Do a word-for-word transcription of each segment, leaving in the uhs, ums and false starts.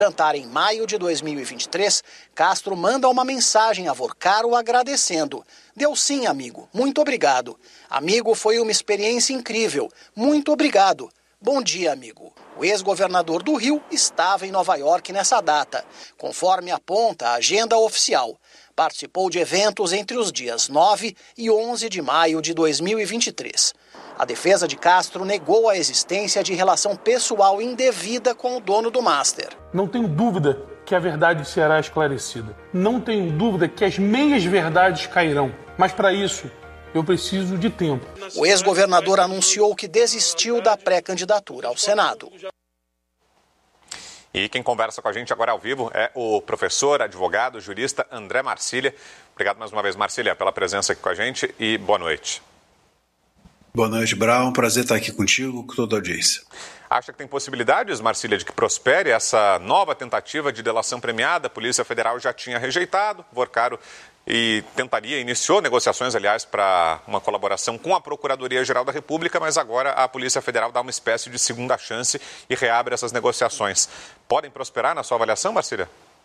jantar em maio de dois mil e vinte e três, Castro manda uma mensagem a Vorcaro agradecendo. Deu sim, amigo. Muito obrigado. Amigo, foi uma experiência incrível. Muito obrigado. Bom dia, amigo. O ex-governador do Rio estava em Nova York nessa data, conforme aponta a agenda oficial. Participou de eventos entre os dias nove e onze de maio de dois mil e vinte e três. A defesa de Castro negou a existência de relação pessoal indevida com o dono do Master. Não tenho dúvida que a verdade será esclarecida. Não tenho dúvida que as meias verdades cairão. Mas para isso, eu preciso de tempo. O ex-governador anunciou que desistiu da pré-candidatura ao Senado. E quem conversa com a gente agora ao vivo é o professor, advogado, jurista André Marcília. Obrigado mais uma vez, Marcília, pela presença aqui com a gente e boa noite. Boa noite, Brown. Prazer estar aqui contigo, com toda a audiência. Acha que tem possibilidades, Marcília, de que prospere essa nova tentativa de delação premiada? A Polícia Federal já tinha rejeitado, Vorcaro e tentaria, iniciou negociações, aliás, para uma colaboração com a Procuradoria-Geral da República, mas agora a Polícia Federal dá uma espécie de segunda chance e reabre essas negociações. Podem prosperar na sua avaliação, Marcília?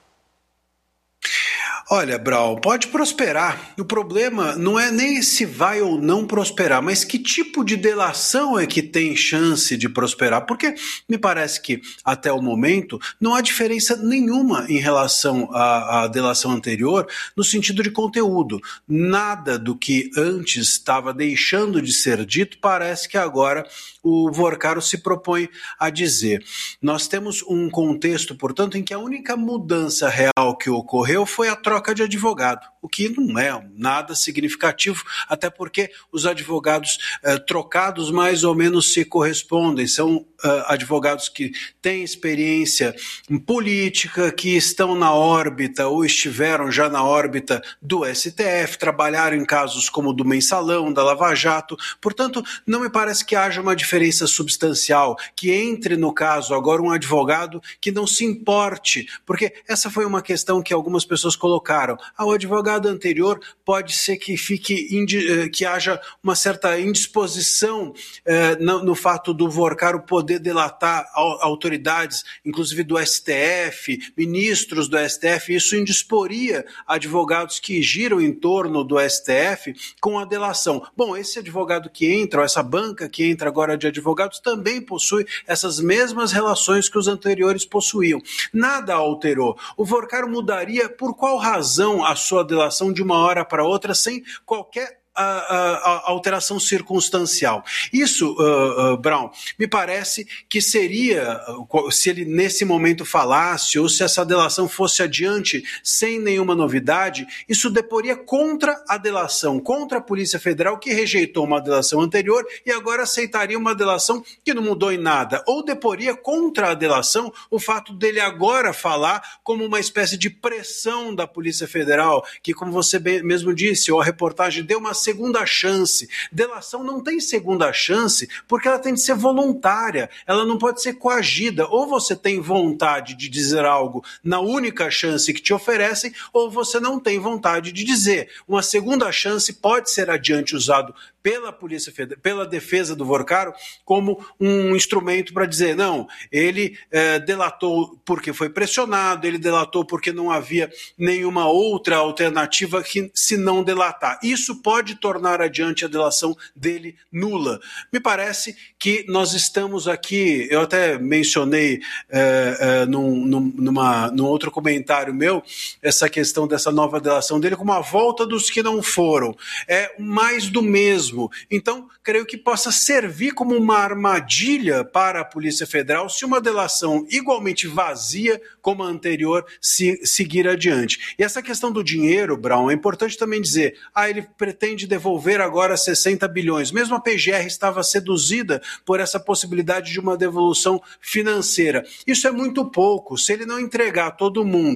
Olha, Brau, pode prosperar. O problema não é nem se vai ou não prosperar, mas que tipo de delação é que tem chance de prosperar. Porque me parece que, até o momento, não há diferença nenhuma em relação à, à delação anterior no sentido de conteúdo. Nada do que antes estava deixando de ser dito parece que agora o Vorcaro se propõe a dizer. Nós temos um contexto, portanto, em que a única mudança real que ocorreu foi a troca de advogado, o que não é nada significativo, até porque os advogados eh, trocados mais ou menos se correspondem, são eh, advogados que têm experiência política, que estão na órbita ou estiveram já na órbita do S T F, trabalharam em casos como o do Mensalão, da Lava Jato, portanto, não me parece que haja uma diferença substancial, que entre no caso agora um advogado que não se importe, porque essa foi uma questão que algumas pessoas colocaram. Ao advogado anterior pode ser que fique que haja uma certa indisposição eh, no, no fato do Vorcaro poder delatar autoridades, inclusive do S T F, ministros do S T F, isso indisporia advogados que giram em torno do S T F com a delação. Bom, esse advogado que entra, ou essa banca que entra agora de advogados, também possui essas mesmas relações que os anteriores possuíam. Nada alterou. O Vorcaro mudaria por qual razão a sua delação de uma hora para outra sem qualquer A, a, a alteração circunstancial. Isso, uh, uh, Brown, me parece que seria, uh, se ele nesse momento falasse ou se essa delação fosse adiante sem nenhuma novidade, isso deporia contra a delação, contra a Polícia Federal que rejeitou uma delação anterior e agora aceitaria uma delação que não mudou em nada, ou deporia contra a delação o fato dele agora falar como uma espécie de pressão da Polícia Federal, que, como você mesmo disse, ou a reportagem deu uma segunda chance. Delação não tem segunda chance porque ela tem de ser voluntária, ela não pode ser coagida. Ou você tem vontade de dizer algo na única chance que te oferecem, ou você não tem vontade de dizer. Uma segunda chance pode ser adiante usado pela Polícia Federal, pela defesa do Vorcaro, como um instrumento para dizer, não, ele eh, delatou porque foi pressionado, ele delatou porque não havia nenhuma outra alternativa que se não delatar. Isso pode tornar adiante a delação dele nula. Me parece que nós estamos aqui, eu até mencionei eh, eh, num, num, numa, num outro comentário meu, essa questão dessa nova delação dele como a volta dos que não foram. É mais do mesmo. Então, creio que possa servir como uma armadilha para a Polícia Federal se uma delação igualmente vazia como a anterior se, seguir adiante. E essa questão do dinheiro, Brown, é importante também dizer, ah, ele pretende devolver agora sessenta bilhões. Mesmo a P G R estava seduzida por essa possibilidade de uma devolução financeira. Isso é muito pouco. Se ele não entregar todo mundo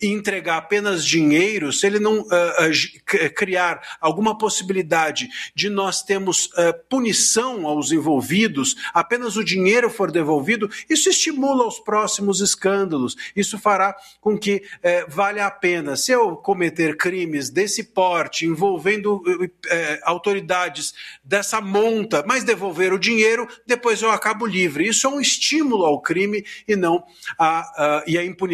entregar apenas dinheiro, se ele não uh, uh, criar alguma possibilidade de nós termos uh, punição aos envolvidos, apenas o dinheiro for devolvido, isso estimula os próximos escândalos, isso fará com que uh, valha a pena. Se eu cometer crimes desse porte, envolvendo uh, uh, autoridades dessa monta, mas devolver o dinheiro, depois eu acabo livre. Isso é um estímulo ao crime e não a, a, e a impunidade.